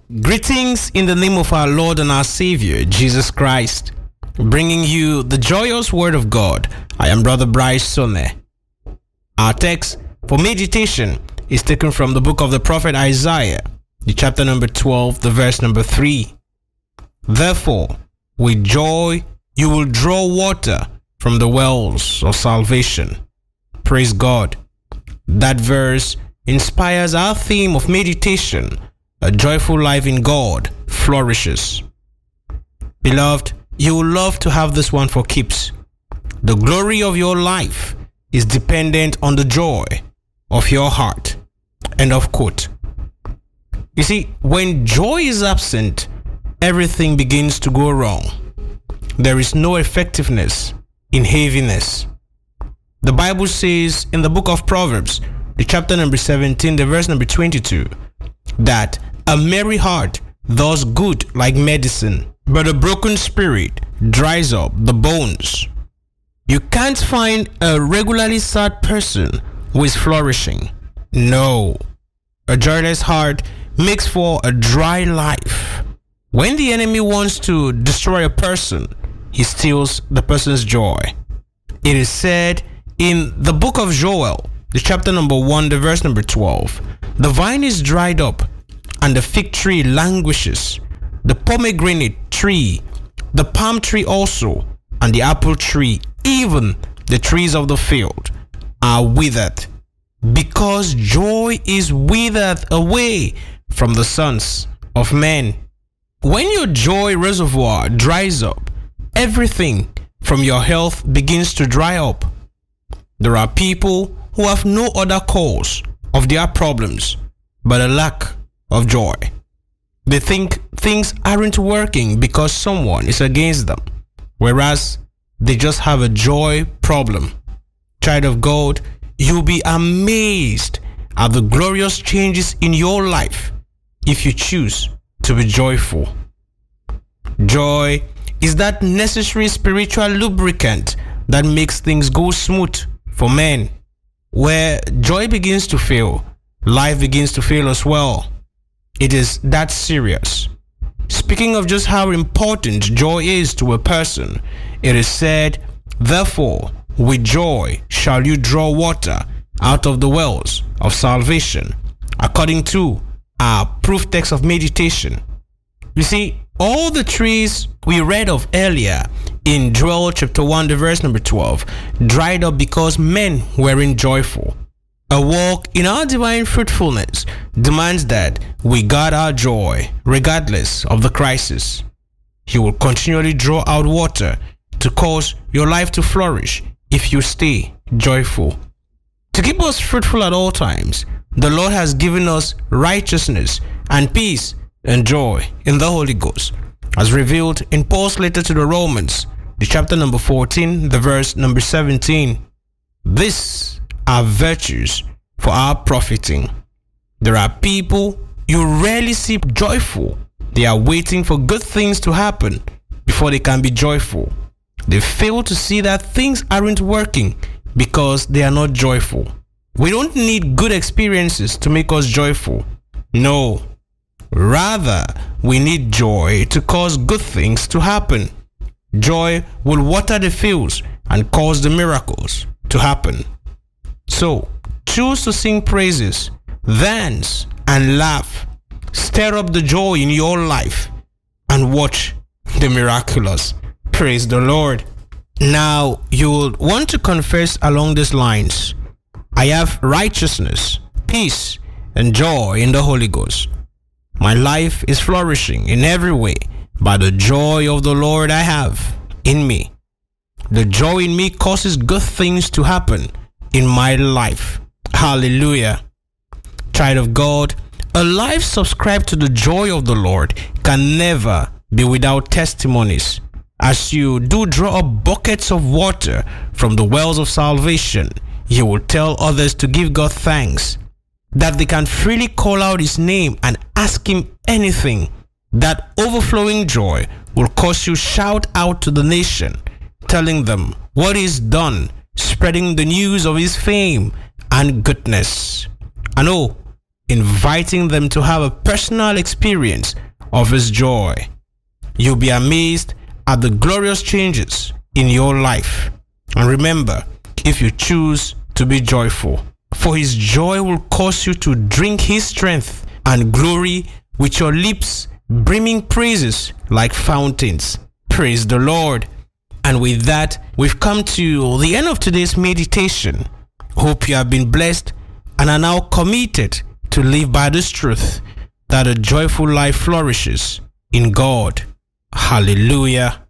Greetings in the name of our Lord and our Savior, Jesus Christ, bringing you the joyous word of God. I am Brother Bryce Sonne. Our text for meditation is taken from the book of the prophet Isaiah, the chapter number 12, the verse number 3. Therefore, with joy you will draw water from the wells of salvation. Praise God. That verse inspires our theme of meditation. A joyful life in God flourishes. Beloved, you will love to have this one for keeps. The glory of your life is dependent on the joy of your heart. End of quote. You see, when joy is absent, everything begins to go wrong. There is no effectiveness in heaviness. The Bible says in the book of Proverbs, the chapter number 17, the verse number 22, that a merry heart does good like medicine, but a broken spirit dries up the bones. You can't find a regularly sad person who is flourishing. No. A joyless heart makes for a dry life. When the enemy wants to destroy a person, he steals the person's joy. It is said in the book of Joel, the chapter number 1, the verse number 12, the vine is dried up and the fig tree languishes, the pomegranate tree, the palm tree also, and the apple tree, even the trees of the field, are withered, because joy is withered away from the sons of men. When your joy reservoir dries up, everything from your health begins to dry up. There are people who have no other cause of their problems but a lack of joy. They think things aren't working because someone is against them, whereas they just have a joy problem. Child of God, you'll be amazed at the glorious changes in your life if you choose to be joyful. Joy is that necessary spiritual lubricant that makes things go smooth for men. Where joy begins to fail, life begins to fail as well. It is that serious. Speaking of just how important joy is to a person, it is said, therefore, with joy shall you draw water out of the wells of salvation, according to our proof text of meditation. You see, all the trees we read of earlier in Joel chapter 1, the verse number 12, dried up because men weren't joyful. A walk in our divine fruitfulness demands that we guard our joy regardless of the crisis. He will continually draw out water to cause your life to flourish if you stay joyful. To keep us fruitful at all times, the Lord has given us righteousness and peace and joy in the Holy Ghost, as revealed in Paul's letter to the Romans, the chapter number 14, the verse number 17. These are virtues for our profiting. There are people you rarely see joyful. They are waiting for good things to happen before they can be joyful. They fail to see that things aren't working because they are not joyful. We don't need good experiences to make us joyful. No. Rather, we need joy to cause good things to happen. Joy will water the fields and cause the miracles to happen. So, choose to sing praises, dance, and laugh. Stir up the joy in your life and watch the miraculous. Praise the Lord. Now, you will want to confess along these lines. I have righteousness, peace, and joy in the Holy Ghost. My life is flourishing in every way by the joy of the Lord I have in me. The joy in me causes good things to happen in my life. Hallelujah. Child of God, a life subscribed to the joy of the Lord can never be without testimonies. As you do draw up buckets of water from the wells of salvation, you will tell others to give God thanks, that they can freely call out His name and ask Him anything. That overflowing joy will cause you shout out to the nation, telling them what He's done, spreading the news of His fame and goodness. And oh, inviting them to have a personal experience of His joy. You'll be amazed at the glorious changes in your life. And remember, if you choose to be joyful, for His joy will cause you to drink His strength and glory with your lips brimming praises like fountains. Praise the Lord. And with that, we've come to the end of today's meditation. Hope you have been blessed and are now committed to live by this truth that a joyful life flourishes in God. Hallelujah.